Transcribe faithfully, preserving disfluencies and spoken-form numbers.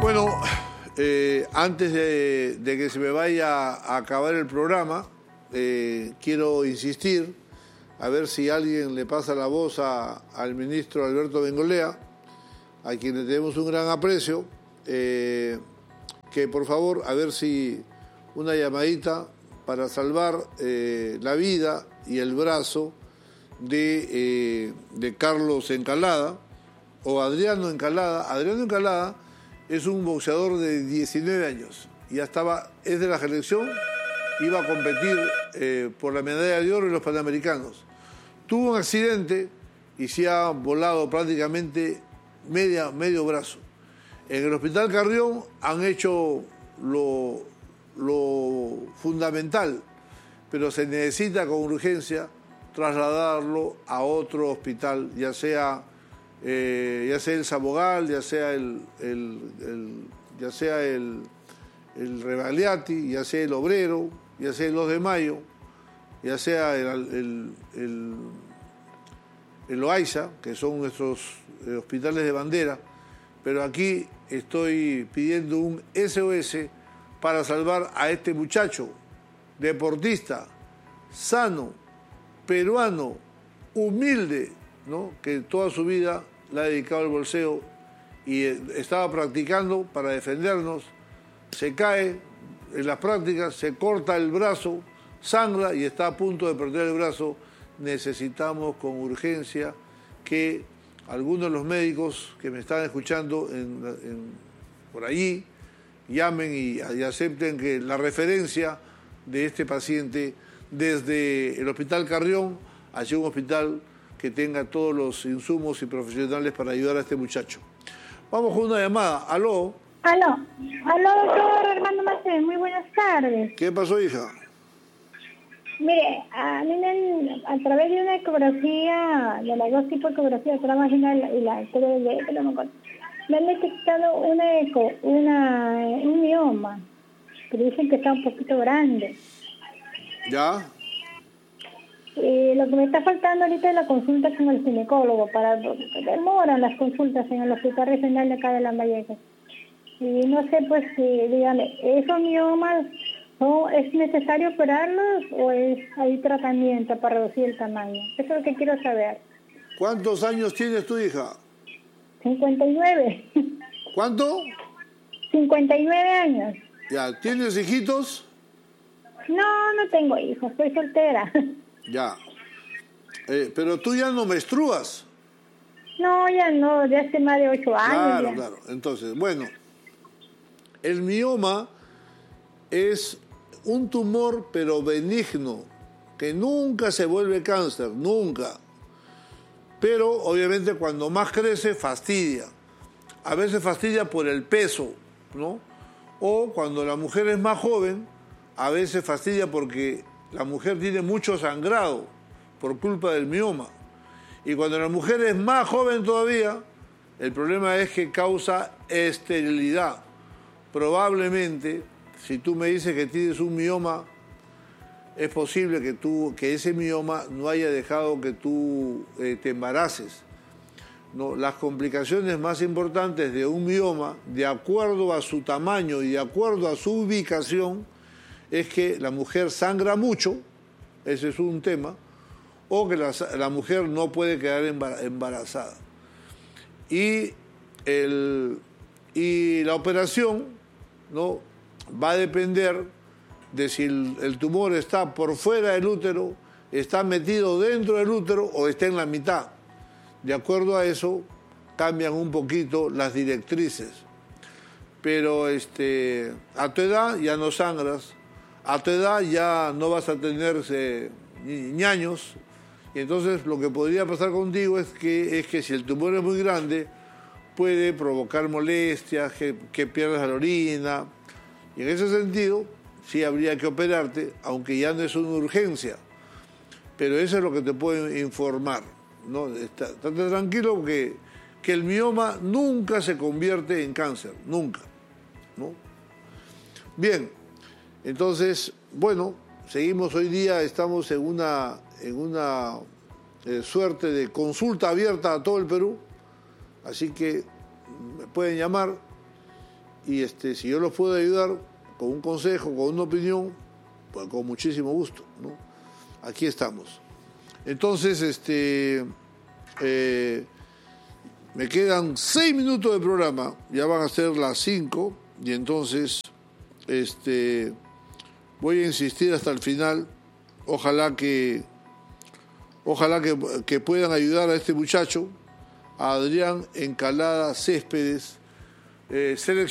Bueno, eh, antes de, de que se me vaya a acabar el programa, eh, quiero insistir, a ver si alguien le pasa la voz a, al ministro Alberto Bengolea, a quien le tenemos un gran aprecio, eh, que por favor, a ver si una llamadita para salvar eh, la vida y el brazo de, eh, de Carlos Encalada, o Adriano Encalada. Adriano Encalada es un boxeador de diecinueve años, ya estaba, es de la selección, iba a competir eh, por la medalla de oro en los Panamericanos. Tuvo un accidente y se ha volado prácticamente media, medio brazo. En el Hospital Carrión han hecho lo, lo fundamental, pero se necesita con urgencia trasladarlo a otro hospital, ya sea eh, ya sea el Sabogal, ya sea el, el, el ya sea el, el Rebagliati, ya sea el Obrero, ya sea el dos de mayo, ya sea el, el, el, el Loaiza, que son nuestros eh, hospitales de bandera, pero aquí estoy pidiendo un S O S para salvar a este muchacho, deportista, sano, peruano, humilde, ¿no?, que toda su vida la ha dedicado al boxeo y estaba practicando para defendernos, se cae en las prácticas, se corta el brazo, sangra y está a punto de perder el brazo. Necesitamos con urgencia que algunos de los médicos que me están escuchando en, en, por allí llamen y, y acepten que la referencia de este paciente desde el Hospital Carrión hacia un hospital que tenga todos los insumos y profesionales para ayudar a este muchacho. Vamos con una llamada. ¿Aló? Aló, aló, doctor Armando Macé, muy buenas tardes. ¿Qué pasó, hija? Mire, a mí me, a través de una ecografía, de las dos tipos de ecografía, la vaginal y la ecografía, me han detectado una eco, una, un mioma, pero dicen que está un poquito grande. ¿Ya? Y lo que me está faltando ahorita es la consulta con el ginecólogo, para demoran las consultas en el hospital regional de acá de Lambayeque. Y no sé, pues, si, dígame, ¿esos miomas no es necesario operarlos o es hay tratamiento para reducir el tamaño? Eso es lo que quiero saber. ¿Cuántos años tienes tu hija? cincuenta y nueve. ¿Cuánto? cincuenta y nueve años. Ya, ¿tienes hijitos? No, no tengo hijos, soy soltera. Ya. Eh, pero tú ya no menstruas. No, ya no, de hace más de ocho años. Claro, ya. claro. Entonces, bueno, el mioma es un tumor pero benigno, que nunca se vuelve cáncer, nunca. Pero obviamente cuando más crece fastidia. A veces fastidia por el peso, ¿no? O cuando la mujer es más joven, a veces fastidia porque la mujer tiene mucho sangrado por culpa del mioma. Y cuando la mujer es más joven todavía, el problema es que causa esterilidad. Probablemente, si tú me dices que tienes un mioma, es posible que, tú, que ese mioma no haya dejado que tú eh, te embaraces. No, las complicaciones más importantes de un mioma, de acuerdo a su tamaño y de acuerdo a su ubicación, es que la mujer sangra mucho, ese es un tema, o que la, la mujer no puede quedar embarazada. Y, el, y la operación, ¿no?, va a depender de si el, el tumor está por fuera del útero, está metido dentro del útero o está en la mitad. De acuerdo a eso, cambian un poquito las directrices. Pero este, a tu edad ya no sangras, a tu edad ya no vas a tener eh, ñaños, y entonces lo que podría pasar contigo es que, es que si el tumor es muy grande, puede provocar molestias, que, que pierdas la orina, y en ese sentido sí habría que operarte, aunque ya no es una urgencia, pero eso es lo que te puedo informar, ¿no? Está, estate tranquilo que, que el mioma nunca se convierte en cáncer, nunca, ¿no? Bien, entonces, bueno, seguimos hoy día, estamos en una, en una eh, suerte de consulta abierta a todo el Perú, así que me pueden llamar y este, si yo los puedo ayudar con un consejo, con una opinión, pues con muchísimo gusto, ¿no? Aquí estamos. Entonces, este, eh, me quedan seis minutos de programa, ya van a ser las cinco, y entonces, este, voy a insistir hasta el final. Ojalá que, ojalá que, que puedan ayudar a este muchacho, a Adrián Encalada Céspedes, eh, seleccionado